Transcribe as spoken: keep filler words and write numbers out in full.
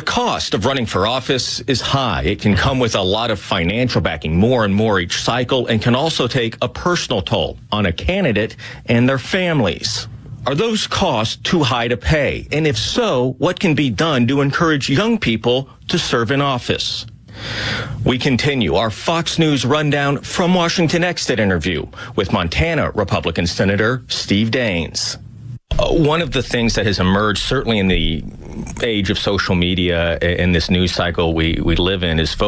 cost of running for office is high. It can come with a lot of financial backing, more and more each cycle, and can also take a personal toll on a candidate and their families. Are those costs too high to pay? And if so, what can be done to encourage young people to serve in office? We continue our Fox News rundown from Washington Exit interview with Montana Republican Senator Steve Daines. Uh, one of the things that has emerged, certainly in the age of social media and this news cycle we, we live in, is